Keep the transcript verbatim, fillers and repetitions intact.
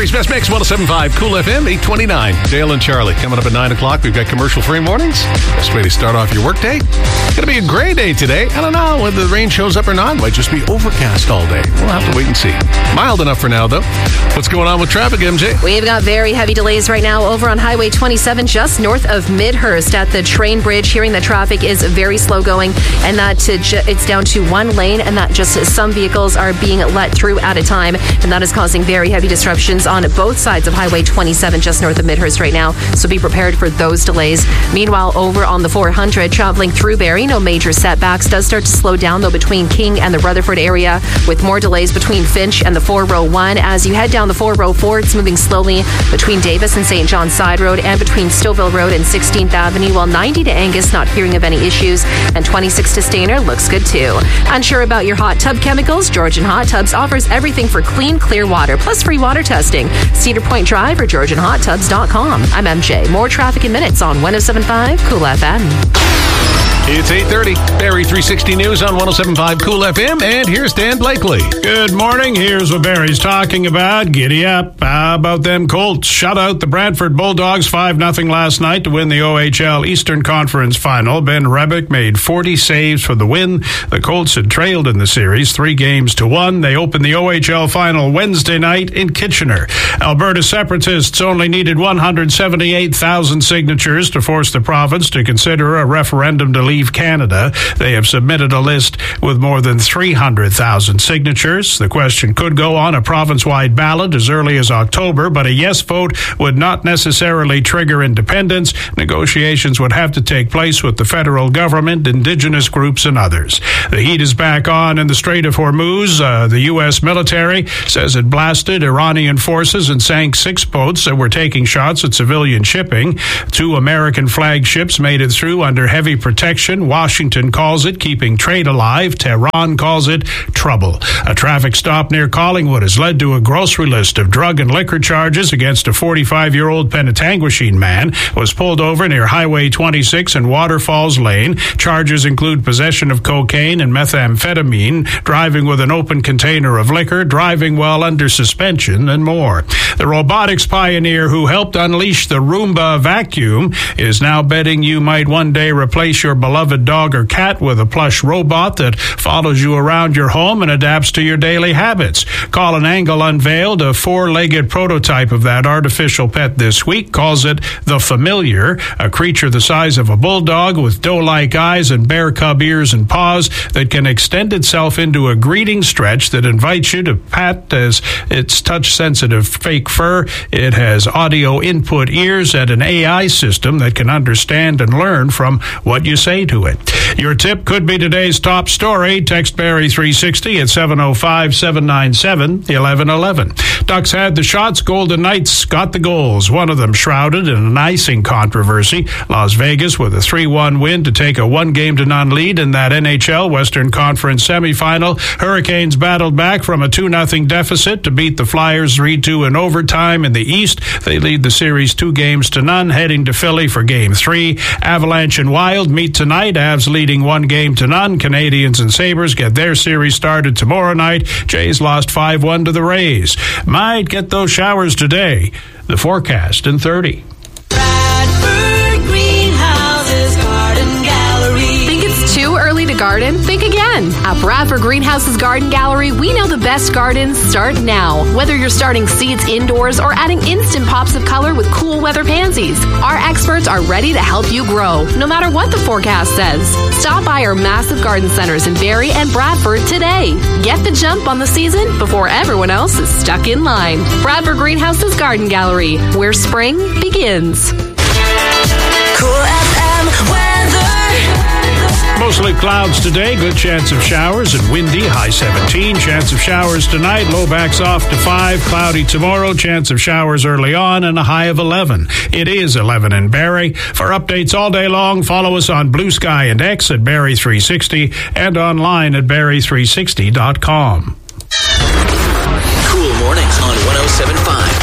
Barrie's Best Mix, one oh seven point five Cool F M, eight twenty-nine. Dale and Charlie coming up at nine o'clock. We've got commercial-free mornings. Best way to start off your workday. Going to be a gray day today. I don't know whether the rain shows up or not. Might just be overcast all day. We'll have to wait and see. Mild enough for now, though. What's going on with traffic, M J? We've got very heavy delays right now over on Highway twenty-seven, just north of Midhurst at the train bridge. Hearing that traffic is very slow going, and that uh, ju- it's down to one lane, and that just some vehicles are being let through at a time, and that is causing very heavy disruptions on both sides of Highway twenty-seven, just north of Midhurst right now. So be prepared for those delays. Meanwhile, over on the four hundred, traveling through Barrie, no major setbacks. Does start to slow down, though, between King and the Rutherford area, with more delays between Finch and the four oh one. As you head down the four oh four, it's moving slowly between Davis and Saint John Side Road and between Stouffville Road and sixteenth Avenue, while ninety to Angus not hearing of any issues, and twenty-six to Stainer looks good too. Unsure about your hot tub chemicals? Georgian Hot Tubs offers everything for clean, clear water, plus free water testing. Cedar Point Drive or georgian hot tubs dot com. I'm M J. More traffic in minutes on one oh seven point five Cool F M. It's eight thirty. Barrie three sixty News on one oh seven point five Cool F M, and here's Dan Blakely. Good morning. Here's what Barrie's talking about. Giddy up. How about them Colts? Shut out the Brantford Bulldogs five nothing last night to win the O H L Eastern Conference Final. Ben Rebick made forty saves for the win. The Colts had trailed in the series three games to one. They opened the O H L Final Wednesday night in Kitchener. Alberta separatists only needed one hundred seventy-eight thousand signatures to force the province to consider a referendum to leave Canada. They have submitted a list with more than three hundred thousand signatures. The question could go on a province-wide ballot as early as October, but a yes vote would not necessarily trigger independence. Negotiations would have to take place with the federal government, Indigenous groups, and others. The heat is back on in the Strait of Hormuz. Uh, the U S military says it blasted Iranian forces and sank six boats that were taking shots at civilian shipping. Two American flagships made it through under heavy protection. Washington calls it keeping trade alive. Tehran calls it trouble. A traffic stop near Collingwood has led to a grocery list of drug and liquor charges against a forty-five-year-old Penetanguishene man who was pulled over near Highway twenty-six and Waterfalls Lane. Charges include possession of cocaine and methamphetamine, driving with an open container of liquor, driving while under suspension, and more. The robotics pioneer who helped unleash the Roomba vacuum is now betting you might one day replace your beloved dog or cat with a plush robot that follows you around your home and adapts to your daily habits. Colin Angle unveiled a four-legged prototype of that artificial pet this week, calls it the Familiar, a creature the size of a bulldog with doe-like eyes and bear cub ears and paws that can extend itself into a greeting stretch that invites you to pat as its touch-sensitive fake fur. It has audio input ears and an A I system that can understand and learn from what you say to it. Your tip could be today's top story. Text Barrie three sixty at seven oh five, seven nine seven, eleven eleven. Ducks had the shots. Golden Knights got the goals. One of them shrouded in an icing controversy. Las Vegas with a three one win to take a one-game to none lead in that N H L Western Conference semifinal. Hurricanes battled back from a two nothing deficit to beat the Flyers three two in overtime in the East. They lead the series two games to none, heading to Philly for Game three. Avalanche and Wild meet tonight. Avs leading one game to none. Canadians and Sabres get their series started tomorrow night. Jays lost five one to the Rays. Might get those showers today. The forecast in thirty. Bradford Greenhouses Garden Gallery. Think it's too early to garden? Think again. At Bradford Greenhouses Garden Gallery, we know the best gardens start now. Whether you're starting seeds indoors or adding instant pops of color with cool weather pansies, our experts are ready to help you grow, no matter what the forecast says. Stop by our massive garden centers in Barrie and Bradford today. Get the jump on the season before everyone else is stuck in line. Bradford Greenhouses Garden Gallery, where spring begins. Cool F M weather. Mostly clouds today, good chance of showers and windy, high seventeen. Chance of showers tonight, low backs off to five. Cloudy tomorrow, chance of showers early on and a high of eleven. It is eleven in Barrie. For updates all day long, follow us on Blue Sky and X at Barrie three sixty and online at barrie three sixty dot com. Cool mornings on one oh seven point five.